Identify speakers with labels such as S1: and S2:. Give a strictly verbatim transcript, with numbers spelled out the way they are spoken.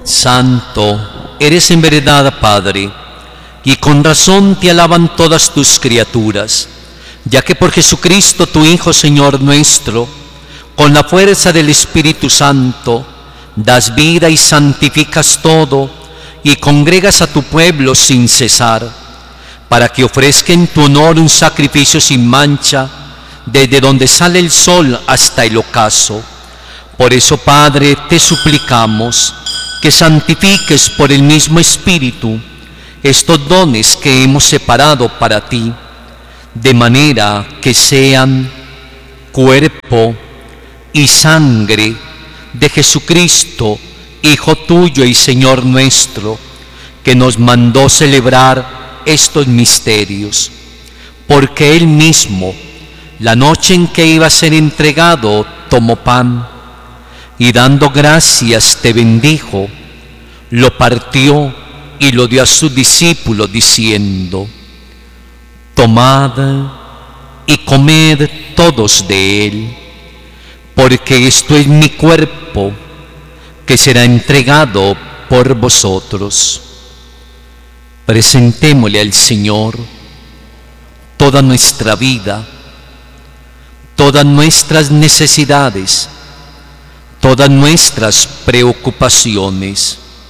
S1: Santo, eres en verdad, Padre, y con razón te alaban todas tus criaturas, ya que por Jesucristo, tu Hijo, Señor nuestro, con la fuerza del Espíritu Santo, das vida y santificas todo, y congregas a tu pueblo sin cesar, para que ofrezca en tu honor un sacrificio sin mancha, desde donde sale el sol hasta el ocaso. Por eso, Padre, te suplicamos que santifiques por el mismo Espíritu estos dones que hemos separado para ti, de manera que sean cuerpo y sangre de Jesucristo, Hijo tuyo y Señor nuestro, que nos mandó celebrar estos misterios, porque Él mismo, la noche en que iba a ser entregado, tomó pan, y dando gracias te bendijo, lo partió y lo dio a sus discípulos, diciendo: tomad y comed todos de él, porque esto es mi cuerpo, que será entregado por vosotros. Presentémosle al Señor toda nuestra vida, todas nuestras necesidades, todas nuestras preocupaciones.